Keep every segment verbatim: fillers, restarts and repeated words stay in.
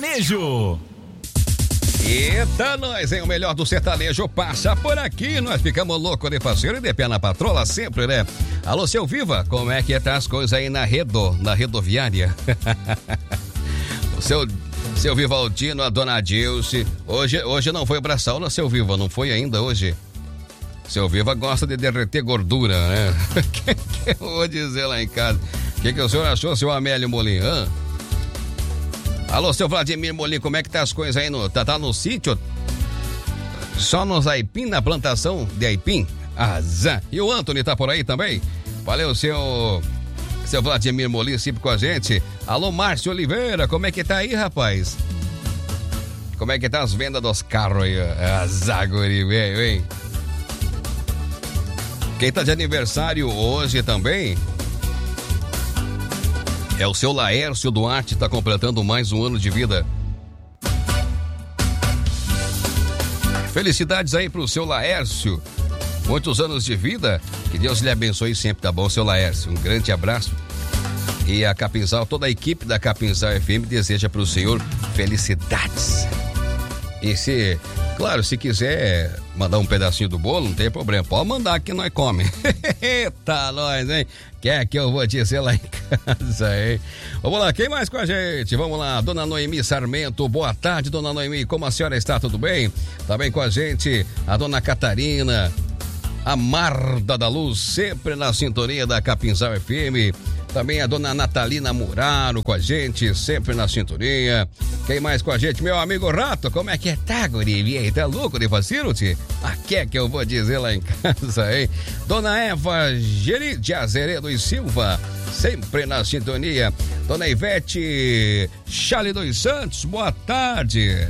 sertanejo. Eita, nós, hein? O melhor do sertanejo passa por aqui. Nós ficamos loucos de parceiro e de pé na patrola sempre, né? Alô, seu Viva, como é que tá as coisas aí na redo, na rodoviária? O seu, seu Vivaldino, a dona Dilce. Hoje, hoje não foi pra sauna, seu Viva, não foi ainda hoje? Seu Viva gosta de derreter gordura, né? O que, que eu vou dizer lá em casa? O que, que o senhor achou, seu Amélio Molim? Hã? Alô, seu Vladimir Molim, como é que tá as coisas aí? No, tá, tá no sítio? Só nos aipim, na plantação de aipim? Azar. E o Antônio tá por aí também? Valeu, seu... Seu Vladimir Molim, sempre com a gente. Alô, Márcio Oliveira, como é que tá aí, rapaz? Como é que tá as vendas dos carros aí? Azar, guri, velho, hein? Quem tá de aniversário hoje também é o seu Laércio Duarte, tá completando mais um ano de vida. Felicidades aí pro seu Laércio. Muitos anos de vida. Que Deus lhe abençoe sempre, tá bom, seu Laércio? Um grande abraço. E a Capinzal, toda a equipe da Capinzal F M deseja pro senhor felicidades. E se, claro, se quiser mandar um pedacinho do bolo, não tem problema. Pode mandar que nós come. Eita, nós, hein? Quer que eu vou dizer lá em casa, hein? Vamos lá, quem mais com a gente? Vamos lá, dona Noemi Sarmento. Boa tarde, dona Noemi. Como a senhora está? Tudo bem? Tá bem com a gente a dona Catarina, a Marda da Luz, sempre na sintonia da Capinzal F M. Também a dona Natalina Muraro com a gente, sempre na sintonia. Quem mais com a gente? Meu amigo Rato, como é que é? Tá, guri? Tá louco de facility? Ah, quer que eu vou dizer lá em casa, hein? Dona Eva Geri de Azeredo e Silva, sempre na sintonia. Dona Ivete Chale dos Santos, boa tarde.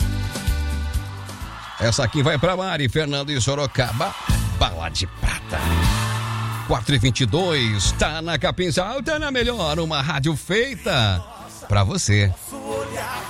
Essa aqui vai pra Mari, Fernando e Sorocaba, Bala de Prata. quatro e vinte e dois, tá na Capinzal, tá na melhor, uma rádio feita pra você.